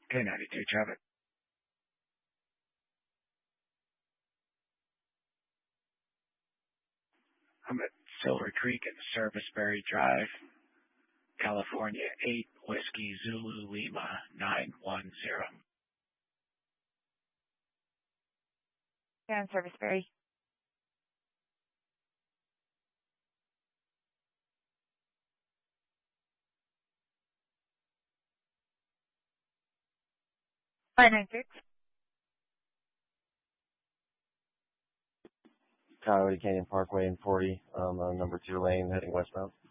K92 traffic. I'm at Silver Creek and Serviceberry Drive, California, 8 Whiskey Zulu Lima 910. Yeah, Serviceberry. Coyote Canyon Parkway and 40, on number 2 lane heading westbound.